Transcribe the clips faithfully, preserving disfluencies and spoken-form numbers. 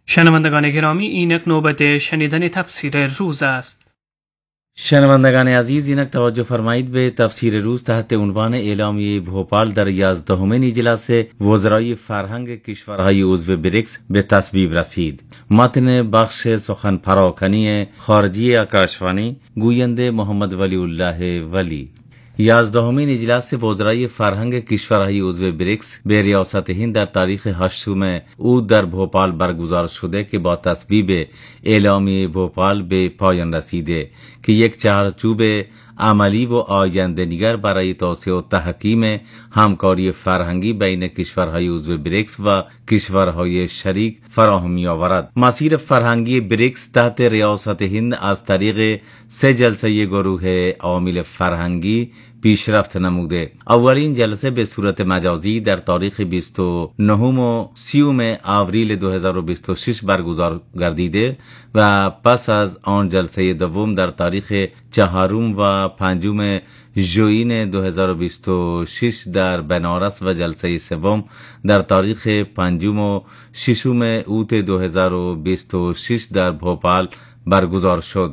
شنوندگان گرامی، اینک نوبت شنیدن تفسیر روز است. شنوندگان عزیز، اینک توجه فرمایید به تفسیر روز تحت عنوان اعلامیه بھوپال در یازدهمین اجلاس وزرای فرهنگ کشورهای عضو بریکس به تصویب رسید. متن بخش سخن پراکنی خارجی آکاشوانی، گوینده محمد ولی الله ولی. یازدهمین اجلاس وزرای فرهنگ کشورهای عضو بریکس به ریاست هند در تاریخ هشتم اوت در بھوپال برگزار شده که با تصویب اعلامیه بھوپال به پایان رسیده که یک چارچوب عملی و آینده‌نگر برای توسعه و تحکیم همکاری فرهنگی بین کشورهای عضو بریکس و کشورهای شریک فراهم می‌آورد. مسیر فرهنگی بریکس تحت ریاست هند از طریق سه جلسه گروه عامل فرهنگی پیشرفت نموده. اولین جلسه به صورت مجازی در تاریخ بیست و نهم و سیوم آوریل دو هزار و بیست و شش برگزار گردیده و پس از آن جلسه دوم در تاریخ چهارم و پنجم ژوئین دو هزار و بیست و شش در بنارس و جلسه سوم در تاریخ پنجم و ششم اوت دو هزار و بیست و شش در بھوپال برگزار شد.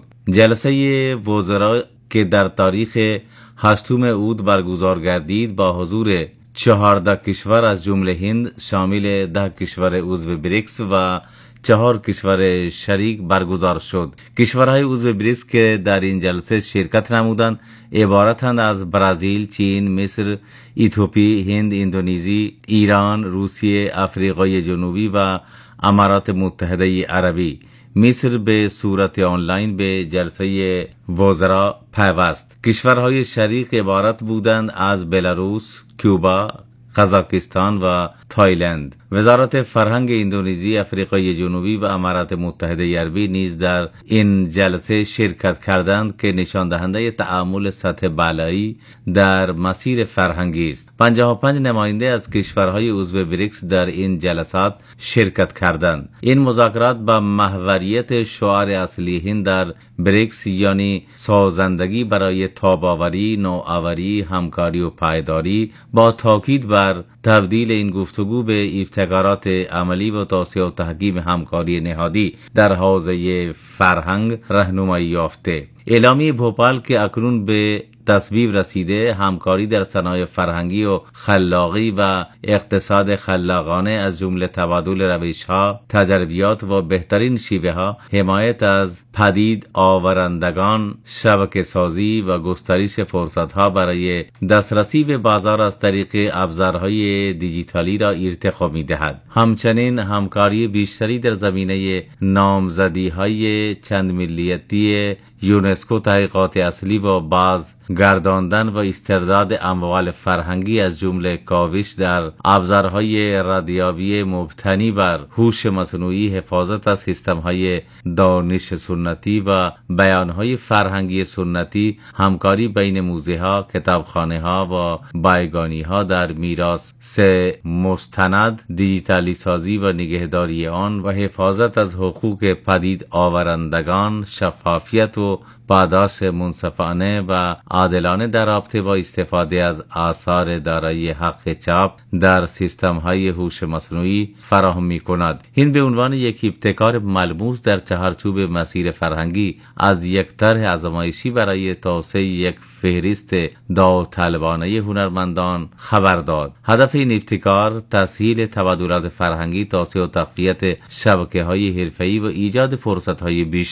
جلسه وزرا که در تاریخ هشتم اوت برگزار گردید با حضور چهارده کشور از جمله هند شامل ده کشور عضو بریکس و چهار کشور شریک برگزار شد. کشورهای عضو بریکس که در این جلسه شرکت نمودند عبارتند از برزیل، چین، مصر، اتیوپی، هند، اندونزی، ایران، روسیه، آفریقای جنوبی و امارات متحده عربی. مصر به صورت آنلاین به جلسه وزرا پیوست. کشورهای شریک عبارت بودند از بلاروس، کوبا، قزاقستان و تایلند. وزارت فرهنگ اندونزی، آفریقای جنوبی و امارات متحده عربی نیز در این جلسه شرکت کردند که نشان دهنده تعامل سطح بالایی در مسیر فرهنگی است. پنجاه و پنج نماینده از کشورهای عضو بریکس در این جلسات شرکت کردند. این مذاکرات با محوریت شعار اصلی هند در بریکس یعنی سازندگی برای تاب‌آوری، نوآوری، همکاری و پایداری با تاکید بر تبدیل این گفتگو به ابتکارات عملی و توسعه و تحکیم همکاری نهادی در حوزه فرهنگ راهنمایی یافته. اعلامیه بھوپال که اکنون به تصویب رسیده همکاری در صنایع فرهنگی و خلاقی و اقتصاد خلاقانه از جمله تبادل روش‌ها، تجربیات و بهترین شیوه‌ها، حمایت از پدید آورندگان، شبکه سازی و گسترش فرصت‌ها برای دسترسی به بازار از طریق ابزارهای دیجیتالی را ارتقا می‌دهد. همچنین همکاری بیشتری در زمینه نامزدی‌های چند ملیتی یونسکو، تحقیقات اصلی و باز گرداندن و استرداد اموال فرهنگی از جمله کاوش در ابزارهای ردیابی مبتنی بر هوش مصنوعی، حفاظت از سیستم‌های دانش سنتی و بیانهای فرهنگی سنتی، همکاری بین موزه‌ها، کتابخانه‌ها و بایگانی‌ها در میراث سه مستند، دیجیتالی سازی و نگهداری آن و حفاظت از حقوق پدید آورندگان، شفافیت و پاداش منصفانه و عادلانه در رابطه با استفاده از آثار دارای حق چاپ در سیستم‌های هوش مصنوعی فراهم می‌کند. هند به عنوان یک ابتکار ملموس در چهارچوب مسیر فرهنگی از یک طرح آزمایشی برای توسعه یک فهرست داوطلبانه هنرمندان خبر داد. هدف این ابتکار تسهیل تبادلات فرهنگی، توسعه و تقویت شبکه‌های حرفه‌ای و ایجاد فرصت‌های بیشتر